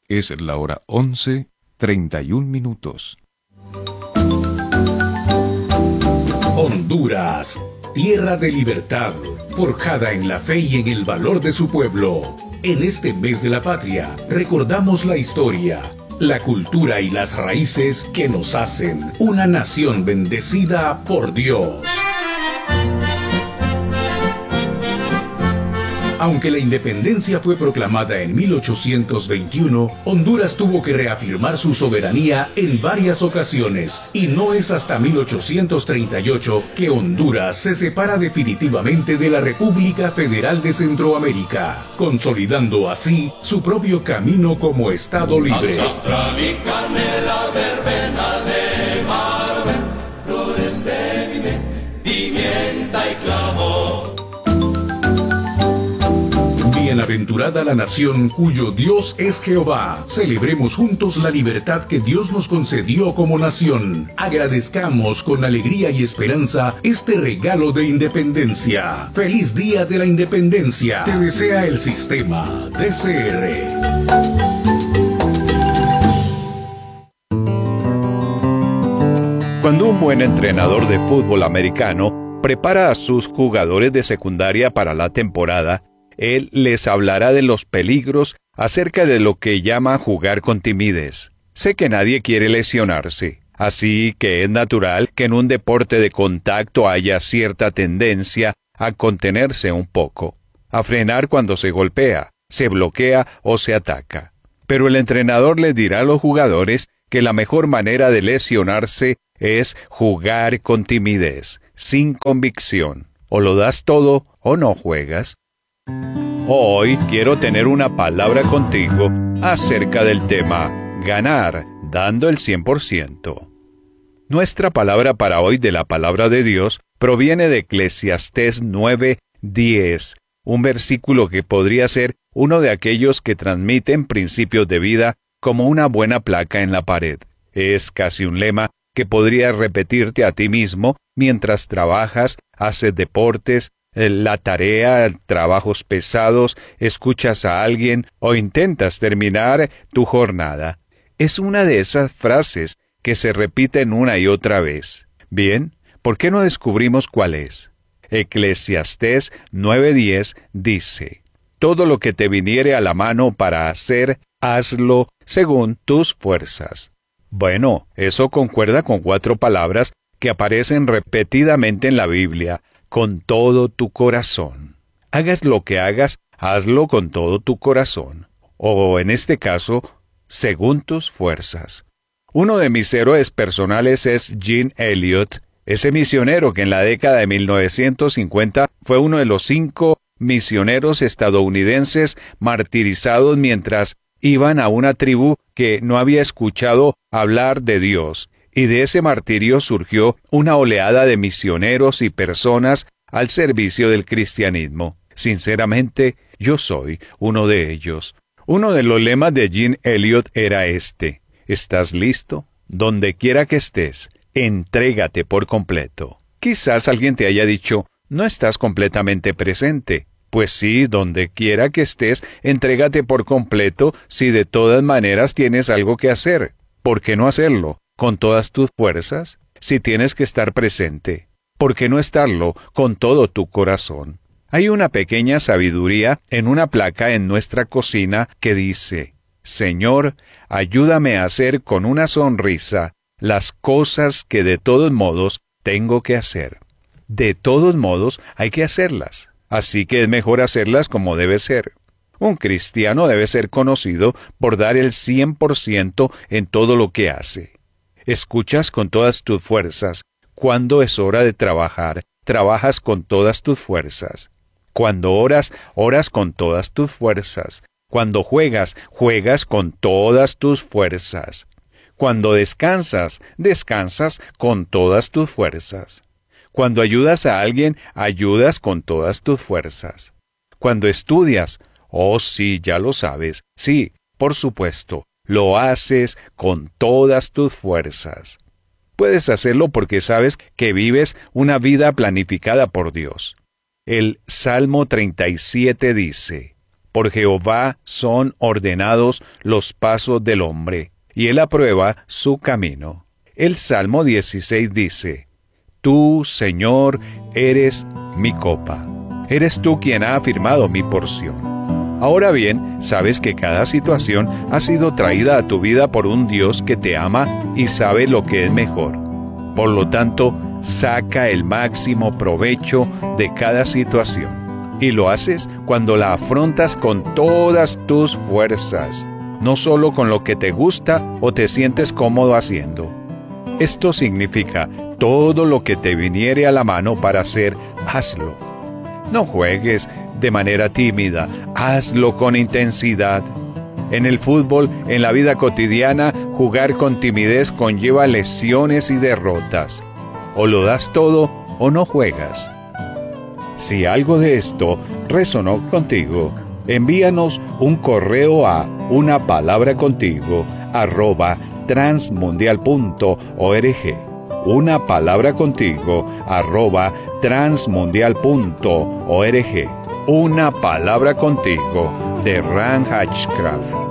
Es la hora 11:31. Honduras, tierra de libertad, forjada en la fe y en el valor de su pueblo. En este mes de la patria, recordamos la historia, la cultura y las raíces que nos hacen una nación bendecida por Dios. Aunque la independencia fue proclamada en 1821, Honduras tuvo que reafirmar su soberanía en varias ocasiones, y no es hasta 1838 que Honduras se separa definitivamente de la República Federal de Centroamérica, consolidando así su propio camino como Estado libre. Bienaventurada la nación cuyo Dios es Jehová. Celebremos juntos la libertad que Dios nos concedió como nación. Agradezcamos con alegría y esperanza este regalo de independencia. ¡Feliz Día de la Independencia! Te desea el sistema DCR. Cuando un buen entrenador de fútbol americano prepara a sus jugadores de secundaria para la temporada, él les hablará de los peligros acerca de lo que llama jugar con timidez. Sé que nadie quiere lesionarse, así que es natural que en un deporte de contacto haya cierta tendencia a contenerse un poco, a frenar cuando se golpea, se bloquea o se ataca. Pero el entrenador les dirá a los jugadores que la mejor manera de lesionarse es jugar con timidez, sin convicción. O lo das todo o no juegas. Hoy quiero tener una palabra contigo acerca del tema ganar, dando el 100%. Nuestra palabra para hoy de la palabra de Dios proviene de Eclesiastés 9:10, un versículo que podría ser uno de aquellos que transmiten principios de vida como una buena placa en la pared. Es casi un lema que podrías repetirte a ti mismo mientras trabajas, haces deportes, la tarea, trabajos pesados, escuchas a alguien o intentas terminar tu jornada. Es una de esas frases que se repiten una y otra vez. Bien, ¿por qué no descubrimos cuál es? Eclesiastés 9:10 dice: todo lo que te viniere a la mano para hacer, hazlo según tus fuerzas. Bueno, eso concuerda con 4 palabras que aparecen repetidamente en la Biblia: con todo tu corazón. Hagas lo que hagas, hazlo con todo tu corazón. O en este caso, según tus fuerzas. Uno de mis héroes personales es Jean Elliott, ese misionero que en la década de 1950 fue uno de los 5 misioneros estadounidenses martirizados mientras iban a una tribu que no había escuchado hablar de Dios. Y de ese martirio surgió una oleada de misioneros y personas al servicio del cristianismo. Sinceramente, yo soy uno de ellos. Uno de los lemas de Jean Elliott era este: ¿estás listo? Donde quiera que estés, entrégate por completo. Quizás alguien te haya dicho: no estás completamente presente. Pues sí, donde quiera que estés, entrégate por completo si de todas maneras tienes algo que hacer. ¿Por qué no hacerlo con todas tus fuerzas? Si tienes que estar presente, ¿por qué no estarlo con todo tu corazón? Hay una pequeña sabiduría en una placa en nuestra cocina que dice: Señor, ayúdame a hacer con una sonrisa las cosas que de todos modos tengo que hacer. De todos modos hay que hacerlas, así que es mejor hacerlas como debe ser. Un cristiano debe ser conocido por dar el 100% en todo lo que hace. Escuchas con todas tus fuerzas. Cuando es hora de trabajar, trabajas con todas tus fuerzas. Cuando oras, oras con todas tus fuerzas. Cuando juegas, juegas con todas tus fuerzas. Cuando descansas, descansas con todas tus fuerzas. Cuando ayudas a alguien, ayudas con todas tus fuerzas. Cuando estudias, oh sí, ya lo sabes, sí, por supuesto, lo haces con todas tus fuerzas. Puedes hacerlo porque sabes que vives una vida planificada por Dios. El Salmo 37 dice: Por Jehová son ordenados los pasos del hombre, y él aprueba su camino. El Salmo 16 dice: Tú, Señor, eres mi copa. Eres tú quien ha afirmado mi porción. Ahora bien, sabes que cada situación ha sido traída a tu vida por un Dios que te ama y sabe lo que es mejor. Por lo tanto, saca el máximo provecho de cada situación. Y lo haces cuando la afrontas con todas tus fuerzas, no solo con lo que te gusta o te sientes cómodo haciendo. Esto significa todo lo que te viniere a la mano para hacer, hazlo. No juegues de manera tímida, hazlo con intensidad. En el fútbol, en la vida cotidiana, jugar con timidez conlleva lesiones y derrotas. O lo das todo o no juegas. Si algo de esto resonó contigo, envíanos un correo a unapalabracontigo@transmundial.org. unapalabracontigo@transmundial.org. Una palabra contigo, de Ran Hatchcraft.